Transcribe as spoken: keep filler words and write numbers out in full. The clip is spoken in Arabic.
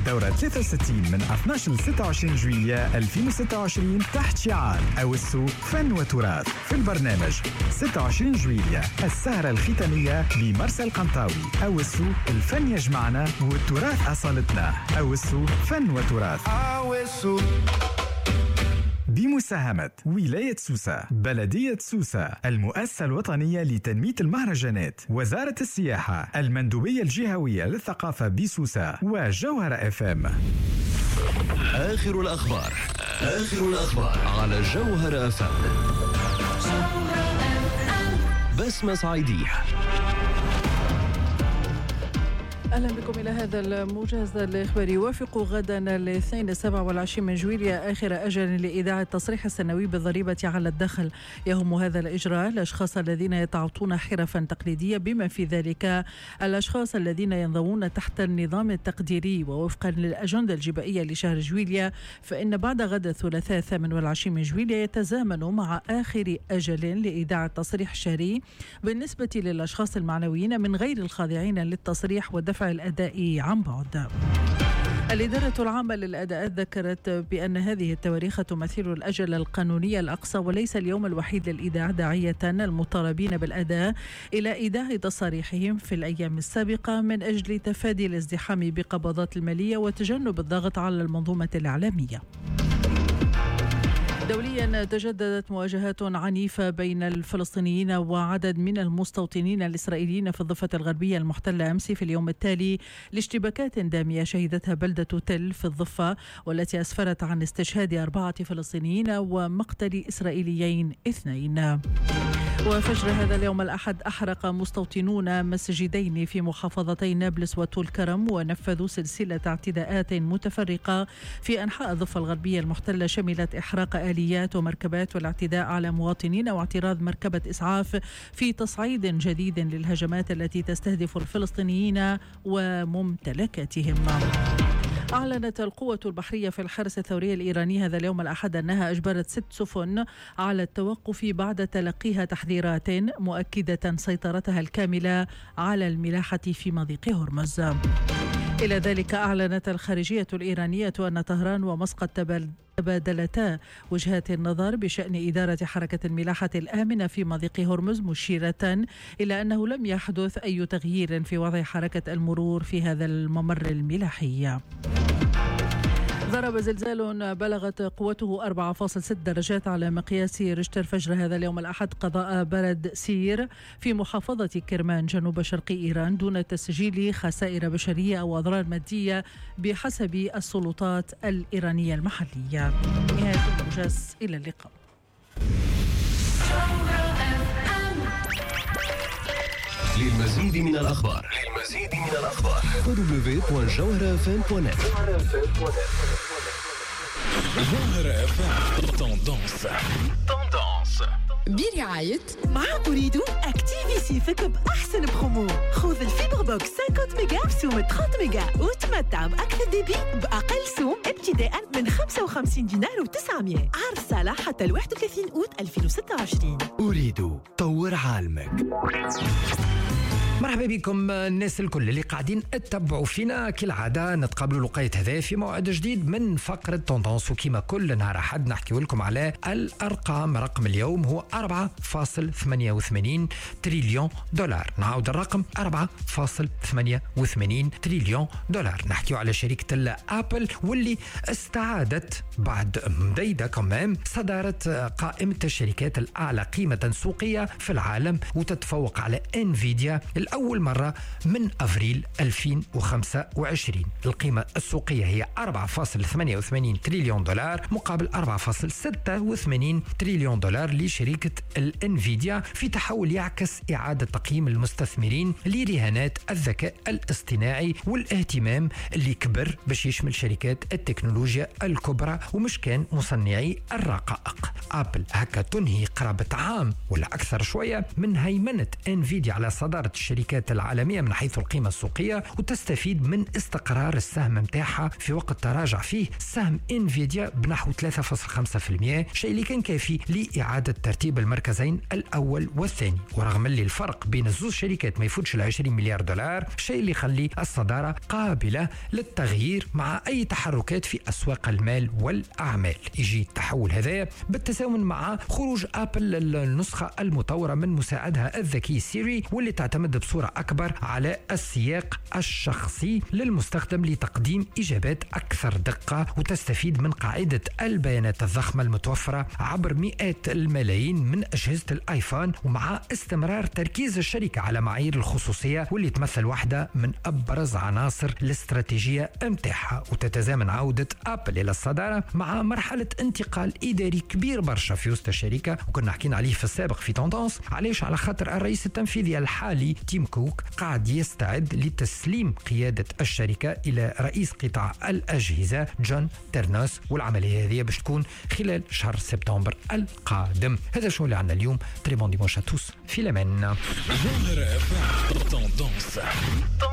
دورة ثلاثة وستين من اثني عشر ل ستة وعشرين جويلية ألفين وستة وعشرين تحت شعار أوسو فن وتراث. في البرنامج ستة وعشرين جويلية السهرة الختامية بمرسل قنطاوي. أوسو الفن يجمعنا والتراث أصالتنا. أوسو فن وتراث أوسو بمساهمة ولاية سوسة، بلدية سوسة، المؤسسة الوطنية لتنمية المهرجانات، وزارة السياحة، المندوبية الجهوية للثقافة بسوسة، وجوهرة اف ام. آخر الأخبار آخر الأخبار على جوهرة اف ام. بسمة صعيديح. أهلا بكم إلى هذا الموجز الإخباري. يوافق غدا الاثنين السابع والعشرين من جويلية آخر أجل لإيداع التصريح السنوي بالضريبة على الدخل. يهم هذا الإجراء الأشخاص الذين يتعاطون حرفا تقليدية، بما في ذلك الأشخاص الذين ينضوون تحت النظام التقديري. ووفقا للأجندة الجبائية لشهر جويلية، فإن بعد غد الثلاثاء الثامن والعشرين من جويلية يتزامن مع آخر أجل لإيداع التصريح الشهري بالنسبة للأشخاص المعنويين من غير الخاضعين للتصريح ودفع الأداء عن بعد. الإدارة العامة للأداءات ذكرت بأن هذه التواريخ تمثل الأجل القانوني الأقصى وليس اليوم الوحيد للإيداع، داعية المطالبين بالأداء إلى إيداع تصاريحهم في الأيام السابقة من أجل تفادي الازدحام بقبضات المالية وتجنب الضغط على المنظومة الإعلامية. دوليا تجددت مواجهات عنيفة بين الفلسطينيين وعدد من المستوطنين الإسرائيليين في الضفة الغربية المحتلة أمس في اليوم التالي لاشتباكات دامية شهدتها بلدة تل في الضفة، والتي أسفرت عن استشهاد أربعة فلسطينيين ومقتل إسرائيليين اثنين. وفجر هذا اليوم الأحد أحرق مستوطنون مسجدين في محافظتي نابلس وطول كرم، ونفذوا سلسلة اعتداءات متفرقة في أنحاء الضفة الغربية المحتلة شملت إحراق آليات ومركبات والاعتداء على مواطنين واعتراض مركبة إسعاف في تصعيد جديد للهجمات التي تستهدف الفلسطينيين وممتلكاتهم. أعلنت القوة البحرية في الحرس الثوري الإيراني هذا اليوم الأحد أنها أجبرت ست سفن على التوقف بعد تلقيها تحذيرات، مؤكدة سيطرتها الكاملة على الملاحة في مضيق هرمز. إلى ذلك أعلنت الخارجية الإيرانية أن طهران ومسقط تبادلتا وجهات النظر بشأن إدارة حركة الملاحة الآمنة في مضيق هرمز، مشيرة إلى أنه لم يحدث أي تغيير في وضع حركة المرور في هذا الممر الملاحي. ضرب زلزال بلغت قوته أربعة فاصلة ستة درجات على مقياس ريشتر فجر هذا اليوم الأحد قضاء بلد سير في محافظة كرمان جنوب شرق إيران دون تسجيل خسائر بشرية أو أضرار مادية بحسب السلطات الإيرانية المحلية. نهاية الموجز، إلى اللقاء. للمزيد من الأخبار للمزيد من الأخبار دبليو دوت جوهرة اف ام دوت نت. جوهرة اف ام توندونس توندونس برعاية مع أريد أكتيفي سيفك بأحسن برومو. خذ الفيبر بوكس خمسين ميجا بسوم ثلاثين ميجا وتمتع بأكثر ديبي بأقل سوم ابتداء من خمسة وخمسين دينار وتسعمية. عرض صالح حتى الواحد وثلاثين أوت ألفين وستة وعشرين. أريد طور عالمك. مرحبا بكم الناس الكل اللي قاعدين تتبعوا فينا. كالعادة نتقابلوا لقيت هذا في موعد جديد من فقرة توندونس، وكما كل نهار أحد نحكي لكم على الأرقام. رقم اليوم هو أربعة فاصلة ثمانية وثمانين تريليون دولار. نعاود الرقم أربعة فاصلة ثمانية وثمانين تريليون دولار. نحكي على شركة الأبل واللي استعادت بعد مديدة كمان صدارة قائمة الشركات الأعلى قيمة سوقية في العالم، وتتفوق على انفيديا أول مرة من أفريل ألفين وخمسة وعشرين. القيمة السوقية هي أربعة فاصلة ثمانية وثمانين تريليون دولار مقابل أربعة فاصلة ستة وثمانين تريليون دولار لشركة الانفيديا، في تحول يعكس إعادة تقييم المستثمرين لرهانات الذكاء الاصطناعي والاهتمام اللي كبر باش يشمل شركات التكنولوجيا الكبرى ومش كان مصنعي الرقائق. أبل هكا تنهي قرابة عام ولا أكثر شوية من هيمنة انفيديا على صدارة الشركة الشركات العالمية من حيث القيمة السوقية، وتستفيد من استقرار السهم متاعها في وقت تراجع فيه سهم انفيديا بنحو ثلاثة فاصلة خمسة بالمئة، شيء اللي كان كافي لإعادة ترتيب المركزين الأول والثاني. ورغم اللي الفرق بين الزوز شركات ما يفوتش ال عشرين مليار دولار، شيء اللي يخلي الصدارة قابلة للتغيير مع أي تحركات في أسواق المال والأعمال. يجي التحول هذا بالتزامن مع خروج أبل النسخة المطورة من مساعدها الذكي سيري، واللي تعتمد بصورة أكبر على السياق الشخصي للمستخدم لتقديم إجابات أكثر دقة، وتستفيد من قاعدة البيانات الضخمة المتوفرة عبر مئات الملايين من أجهزة الآيفون، ومع استمرار تركيز الشركة على معايير الخصوصية واللي تمثل واحدة من أبرز عناصر الاستراتيجية متاعها. وتتزامن عودة أبل إلى الصدارة مع مرحلة انتقال إداري كبير برشا في وسط الشركة، وكنا حكينا عليه في السابق في توندونس. علاش؟ على خاطر الرئيس التنفيذي الحالي تيم كوك قاعد يستعد لتسليم قيادة الشركة إلى رئيس قطاع الأجهزة جون تيرنوس، والعملية هذه باش تكون خلال شهر سبتمبر القادم. هذا شو اللي عندنا اليوم. تري بون ديمونش ا توس، في الأمان.